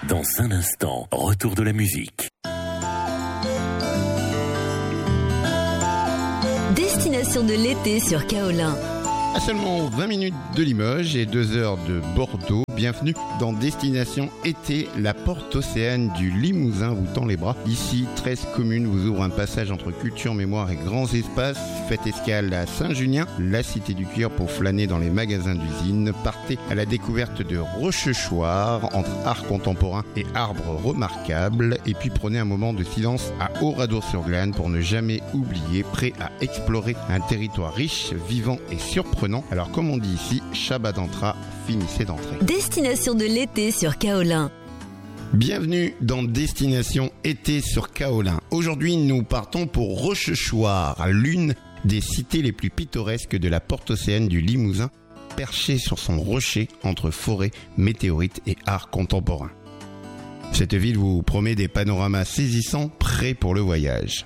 Dans un instant, retour de la musique. Destination de l'été sur Kaolin. À seulement 20 minutes de Limoges et 2 heures de Bordeaux, bienvenue dans Destination été. La porte océane du Limousin vous tend les bras. Ici, 13 communes vous ouvrent un passage entre culture, mémoire et grands espaces. Faites escale à Saint-Junien, la cité du cuir, pour flâner dans les magasins d'usine. Partez à la découverte de Rochechouart, entre art contemporain et arbres remarquables. Et puis prenez un moment de silence à Oradour-sur-Glane pour ne jamais oublier, prêt à explorer un territoire riche, vivant et surprenant. Alors comme on dit ici, Chabadantra, finissez d'entrer. Destination de l'été sur Kaolin. Bienvenue dans Destination été sur Kaolin. Aujourd'hui, nous partons pour Rochechouart, l'une des cités les plus pittoresques de la porte océane du Limousin, perchée sur son rocher entre forêt, météorites et art contemporain. Cette ville vous promet des panoramas saisissants, prêts pour le voyage.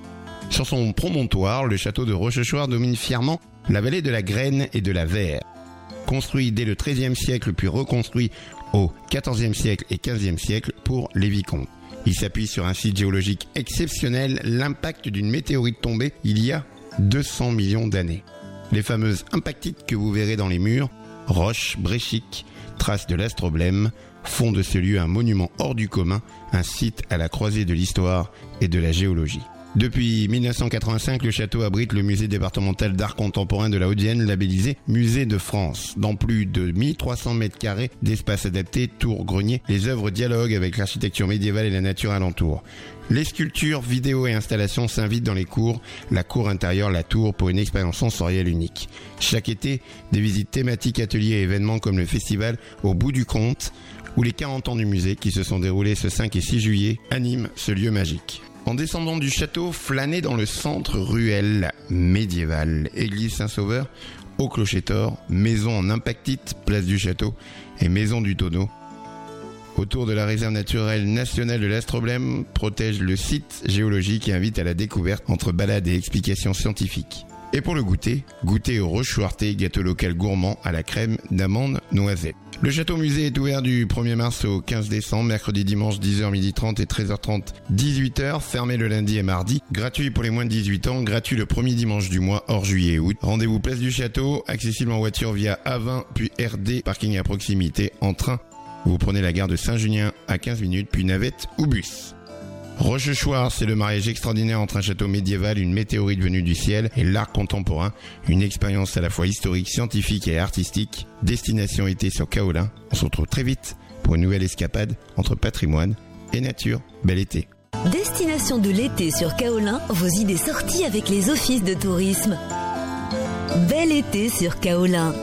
Sur son promontoire, le château de Rochechouart domine fièrement la vallée de la Graine et de la Verre. Construit dès le XIIIe siècle puis reconstruit au XIVe siècle et XVe siècle pour les vicomtes. Il s'appuie sur un site géologique exceptionnel, l'impact d'une météorite tombée il y a 200 millions d'années. Les fameuses impactites que vous verrez dans les murs, roches, bréchiques, traces de l'astroblème, font de ce lieu un monument hors du commun, un site à la croisée de l'histoire et de la géologie. Depuis 1985, le château abrite le musée départemental d'art contemporain de la Haute-Vienne, labellisé Musée de France. Dans plus de 1300 mètres carrés d'espace adapté, tours, greniers, les œuvres dialoguent avec l'architecture médiévale et la nature alentour. Les sculptures, vidéos et installations s'invitent dans les cours, la cour intérieure, la tour, pour une expérience sensorielle unique. Chaque été, des visites thématiques, ateliers et événements comme le festival Au bout du compte ou les 40 ans du musée qui se sont déroulés ce 5 et 6 juillet animent ce lieu magique. En descendant du château, flânez dans le centre ruelle médiévale, église Saint-Sauveur, au clocher-tor, maison en impactite, place du château et maison du tonneau. Autour de la réserve naturelle nationale de l'Astroblème, protège le site géologique et invite à la découverte entre balades et explications scientifiques. Et pour le goûter, goûtez au rochechouartais, gâteau local gourmand à la crème d'amande noisette. Le château musée est ouvert du 1er mars au 15 décembre, mercredi, dimanche, 10h, 12h30 et 13h30, 18h, fermé le lundi et mardi, gratuit pour les moins de 18 ans, gratuit le premier dimanche du mois, hors juillet et août. Rendez-vous place du château, accessible en voiture via A20 puis RD, parking à proximité, en train. Vous prenez la gare de Saint-Junien à 15 minutes, puis navette ou bus. Rochechouart, c'est le mariage extraordinaire entre un château médiéval, une météorite venue du ciel et l'art contemporain. Une expérience à la fois historique, scientifique et artistique. Destination été sur Kaolin. On se retrouve très vite pour une nouvelle escapade entre patrimoine et nature. Bel été. Destination de l'été sur Kaolin, vos idées sorties avec les offices de tourisme. Bel été sur Kaolin.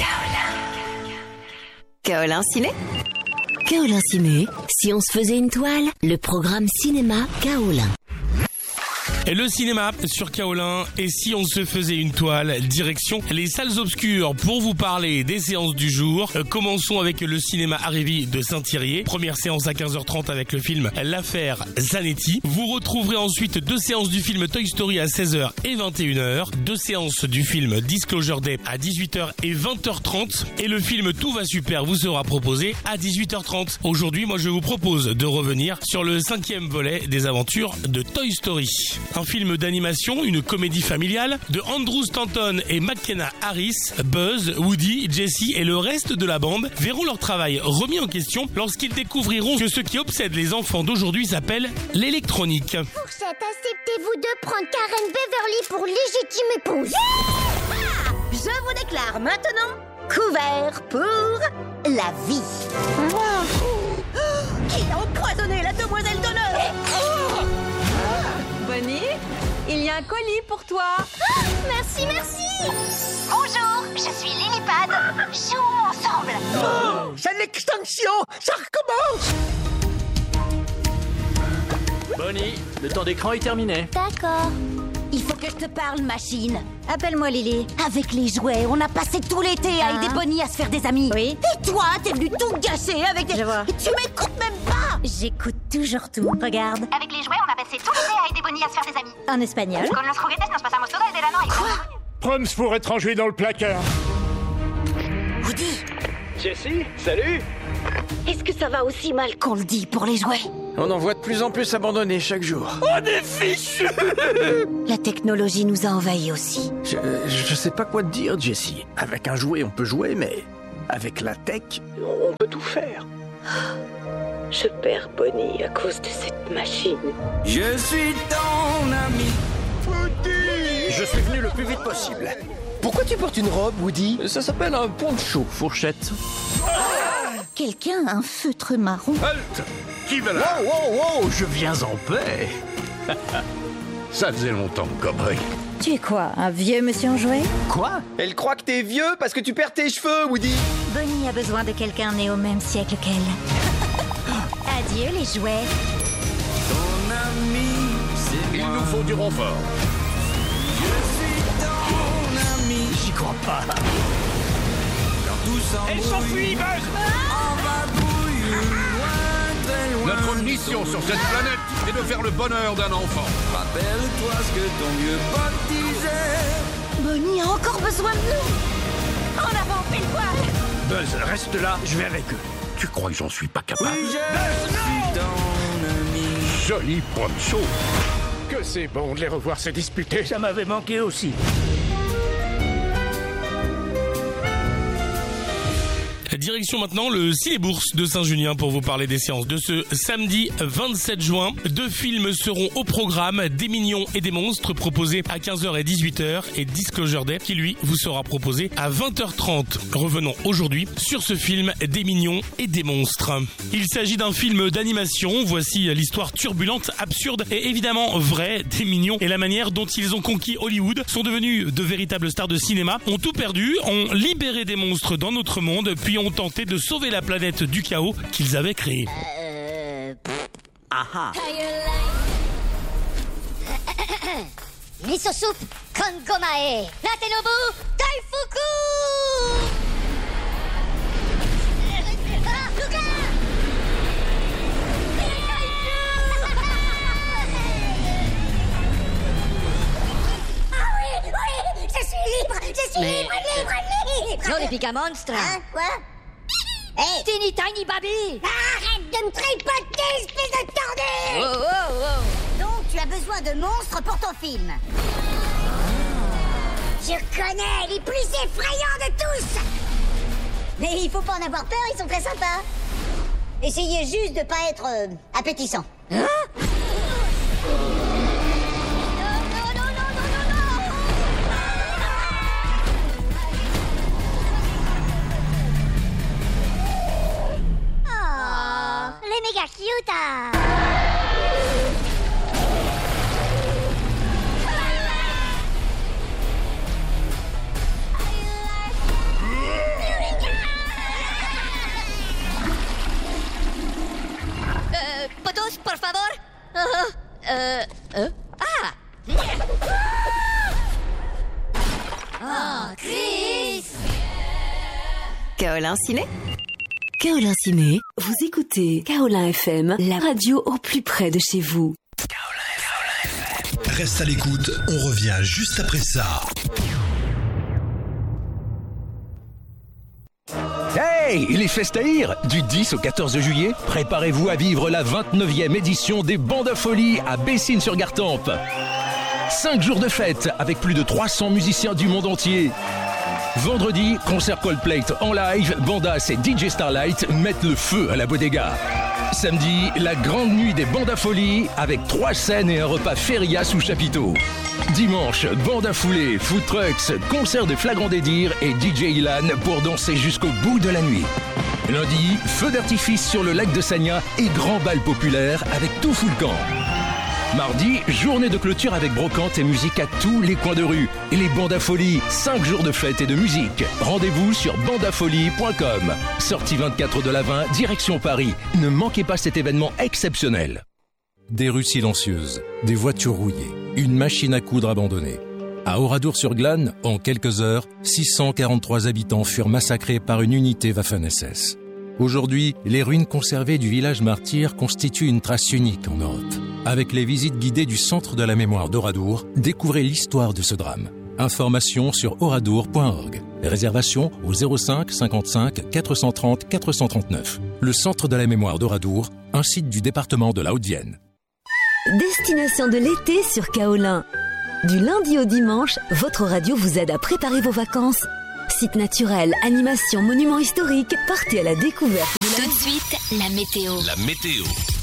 Kaolin Ciné. Kaolin Ciné, si on se faisait une toile, le programme cinéma Kaolin. Et le cinéma sur Kaolin, et si on se faisait une toile, direction les salles obscures pour vous parler des séances du jour. Commençons avec le cinéma Arrivi de Saint-Thirier. Première séance à 15h30 avec le film L'affaire Zanetti. Vous retrouverez ensuite 2 séances du film Toy Story à 16h et 21h. 2 séances du film Disclosure Day à 18h et 20h30. Et le film Tout va super vous sera proposé à 18h30. Aujourd'hui, moi je vous propose de revenir sur le 5e volet des aventures de Toy Story. Un film d'animation, une comédie familiale de Andrew Stanton et McKenna Harris. Buzz, Woody, Jessie et le reste de la bande verront leur travail remis en question lorsqu'ils découvriront que ce qui obsède les enfants d'aujourd'hui s'appelle l'électronique. Fourchette, acceptez-vous de prendre Karen Beverly pour légitime épouse? Je vous déclare maintenant couvert pour la vie. Qui a empoisonné la demoiselle d'honneur? Bonnie, il y a un colis pour toi. Merci, merci. Bonjour, je suis Lillipad. Jouons ensemble. C'est l'extinction. Ça recommence. Bonnie, le temps d'écran est terminé. D'accord. Il faut que je te parle, machine. Appelle-moi Lily. Avec les jouets, on a passé tout l'été à aider Bonnie à se faire des amis. Oui. Et toi, t'es venu tout gâcher avec des... Je vois. Tu m'écoutes même pas. J'écoute toujours tout. Regarde. Avec les jouets, on a passé tout l'été à aider Bonnie à se faire des amis. En espagnol. Con los juguetes nos pasamos todo el verano y... Quoi? Proms pour étranger dans le placard. Woody. Jessie, salut. Est-ce que ça va aussi mal qu'on le dit pour les jouets? On en voit de plus en plus abandonnés chaque jour. On est fichus. La technologie nous a envahis aussi. Je sais pas quoi te dire, Jessie. Avec un jouet, on peut jouer, mais avec la tech, on peut tout faire. Je perds Bonnie à cause de cette machine. Je suis ton ami. Je suis venu le plus vite possible. Pourquoi tu portes une robe, Woody? Ça s'appelle un poncho, fourchette. Quelqu'un a un feutre marron. Halte! Qui va là? Wow, je viens en paix. Ça faisait longtemps, cowboy. Tu es quoi, un vieux monsieur en jouet? Quoi? Elle croit que t'es vieux parce que tu perds tes cheveux, Woody. Bonnie a besoin de quelqu'un né au même siècle qu'elle. Adieu les jouets. Ton ami, c'est Il moi. nous faut du renfort. Je suis ton ami. J'y crois pas. Quand tout s'embrouille, Elle s'enfuit, Buzz. on va brouiller loin, très loin. Notre mission sur cette planète est de faire le bonheur d'un enfant. Rappelle-toi ce que ton vieux pote disait. Bonnie a encore besoin de nous. En avant, fais le poil. Buzz, reste là, je vais avec eux. Tu crois que j'en suis pas capable? Oui, je suis ton ami. Joli poncho. Que c'est bon de les revoir se disputer. Ça m'avait manqué aussi. Direction maintenant le Ciné-Bourse de Saint-Junien pour vous parler des séances de ce samedi 27 juin. 2 films seront au programme, Des mignons et des monstres, proposés à 15h et 18h, et Disclosure Day qui lui vous sera proposé à 20h30. Revenons aujourd'hui sur ce film Des mignons et des monstres. Il s'agit d'un film d'animation. Voici l'histoire turbulente, absurde et évidemment vraie des mignons et la manière dont ils ont conquis Hollywood, sont devenus de véritables stars de cinéma, ont tout perdu, ont libéré des monstres dans notre monde, puis ont tenté de sauver la planète du chaos qu'ils avaient créé. Miso soup, Kangomae, Natenobu, Daifuku! Luka! Oui, je suis libre, libre! Non, les Pika Monstres. Hein, quoi? Hey! Teeny Tiny Baby. Arrête de me tripoter, espèce de tordu! Oh, oh, oh. Donc, tu as besoin de monstres pour ton film. Je connais les plus effrayants de tous! Mais il faut pas en avoir peur, ils sont très sympas. Essayez juste de pas être appétissant. Hein? Les méga cute, hein. Potos, por favor. Oh, Chris! Kaolin Ciné. Kaolin Ciné, vous écoutez Kaolin FM, la radio au plus près de chez vous. Reste à l'écoute, on revient juste après ça. Hey, les Festaïrs! Du 10 au 14 juillet, préparez-vous à vivre la 29e édition des Bandes à Folie à Bessines-sur-Gartempe. 5 jours de fête avec plus de 300 musiciens du monde entier. Vendredi, concert Coldplay en live, Bandas et DJ Starlight mettent le feu à la bodega. Samedi, la grande nuit des Bandes à Folie avec 3 scènes et un repas feria sous chapiteau. Dimanche, bande à foulée, food trucks, concert de Flagrant Désir et DJ Ilan pour danser jusqu'au bout de la nuit. Lundi, feu d'artifice sur le lac de Sagna et grand bal populaire avec tout full camp. Mardi, journée de clôture avec brocante et musique à tous les coins de rue. Et les Bandes à Folie, 5 jours de fête et de musique. Rendez-vous sur bandeafolie.com. Sortie 24 de l'Avin, direction Paris. Ne manquez pas cet événement exceptionnel. Des rues silencieuses, des voitures rouillées, une machine à coudre abandonnée. À Oradour-sur-Glane, en quelques heures, 643 habitants furent massacrés par une unité Waffen-SS. Aujourd'hui, les ruines conservées du village martyr constituent une trace unique en Europe. Avec les visites guidées du Centre de la mémoire d'Oradour, découvrez l'histoire de ce drame. Informations sur oradour.org. Réservation au 05 55 430 439. Le Centre de la mémoire d'Oradour, un site du département de la Haute-Vienne. Destination de l'été sur Kaolin. Du lundi au dimanche, votre radio vous aide à préparer vos vacances. Sites naturels, animations, monuments historiques, partez à la découverte. Tout de suite, la météo. La météo.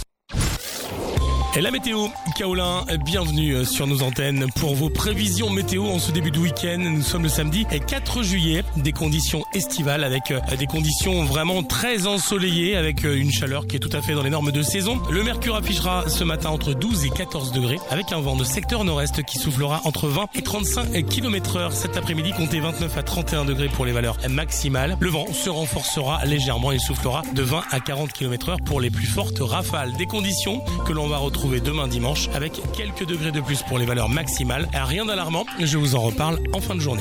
Et la météo, Kaolin, bienvenue sur nos antennes pour vos prévisions météo en ce début de week-end. Nous sommes le samedi 4 juillet, des conditions estivales avec des conditions vraiment très ensoleillées avec une chaleur qui est tout à fait dans les normes de saison. Le mercure affichera ce matin entre 12 et 14 degrés avec un vent de secteur nord-est qui soufflera entre 20 et 35 km/h. Cet après-midi, comptez 29 à 31 degrés pour les valeurs maximales. Le vent se renforcera légèrement et soufflera de 20 à 40 km/h pour les plus fortes rafales. Des conditions que l'on va retrouver demain dimanche avec quelques degrés de plus pour les valeurs maximales. Rien d'alarmant, je vous en reparle en fin de journée.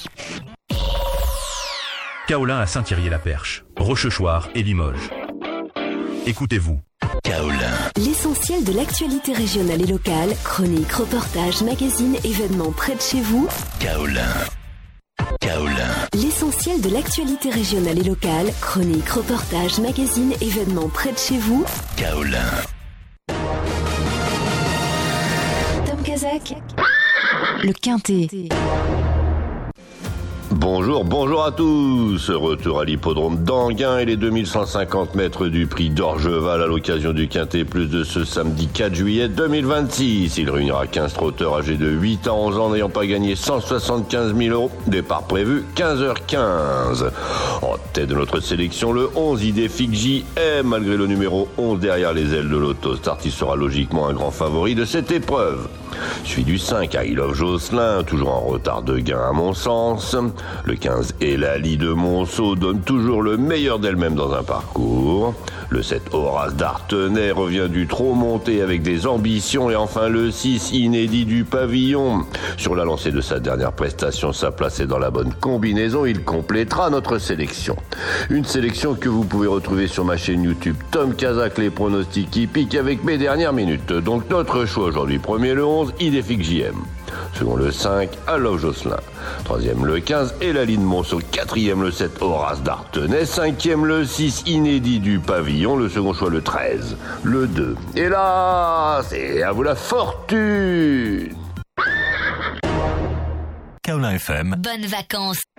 Kaolin à Saint-Thierry-la-Perche, Rochechouart et Limoges. Écoutez-vous. Kaolin. L'essentiel de l'actualité régionale et locale, chroniques, reportages, magazines, événements près de chez vous. Kaolin. Kaolin. L'essentiel de l'actualité régionale et locale, chroniques, reportages, magazines, événements près de chez vous. Kaolin. Le Quintet. Bonjour à tous. Retour à l'hippodrome d'Anguin et les 2150 mètres du prix d'Orgeval à l'occasion du Quintet Plus de ce samedi 4 juillet 2026. Il réunira 15 trotteurs âgés de 8 à 11 ans n'ayant pas gagné 175 000 €. Départ prévu 15h15. En tête de notre sélection, le 11 Idéfix JM. Malgré le numéro 11 derrière les ailes de l'Autostart, il sera logiquement un grand favori de cette épreuve. Suivi du 5 I Love Jocelyn, toujours en retard de gain à mon sens. Le 15 Elali de Monceau donne toujours le meilleur d'elle-même dans un parcours. Le 7 Horace d'Artenay revient du trop monté avec des ambitions. Et enfin le 6 Inédit du Pavillon. Sur la lancée de sa dernière prestation, sa place est dans la bonne combinaison. Il complétera notre sélection. Une sélection que vous pouvez retrouver sur ma chaîne YouTube Tom Kazak, les pronostics hippiques avec mes dernières minutes. Donc notre choix aujourd'hui, premier le 11 Idéfix JM. Second le 5, I Love Jocelyn. Troisième le 15, Elali de Monceau. Quatrième le 7, Horace d'Artenay. Cinquième le 6, Inédit du Pavillon. Le second choix le 13, le 2. Et là, c'est à vous la fortune. Kaolin FM. Bonnes vacances.